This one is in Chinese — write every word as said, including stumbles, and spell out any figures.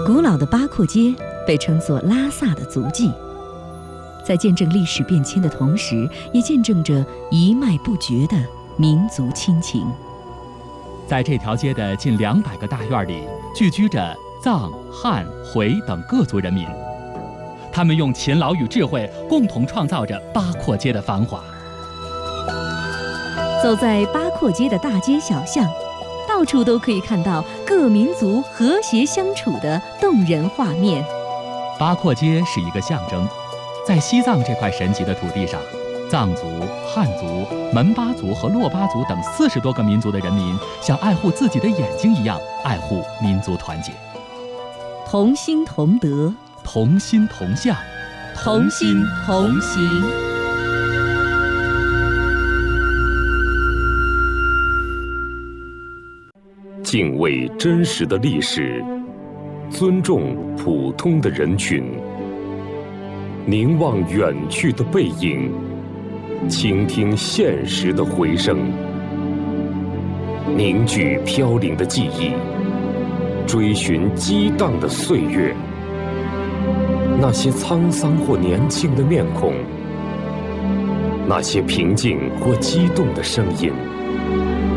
古老的八廓街被称作拉萨的足迹，在见证历史变迁的同时，也见证着一脉不绝的民族亲情。 在这条街的近两百个大院里，聚居着藏、汉、回等各族人民，他们用勤劳与智慧共同创造着八廓街的繁华。 走在八廓街的大街小巷，到处都可以看到各民族和谐相处的动人画面。 八廓街是一个象征，在西藏这块神奇的土地上，藏族、汉族、门巴族和珞巴族等四十多个民族的人民，像爱护自己的眼睛一样爱护民族团结。 同心同德， 同心同向， 同心同行。 敬畏真实的历史，尊重普通的人群，凝望远去的背影，倾听现实的回声，凝聚飘零的记忆，追寻激荡的岁月。那些沧桑或年轻的面孔，那些平静或激动的声音。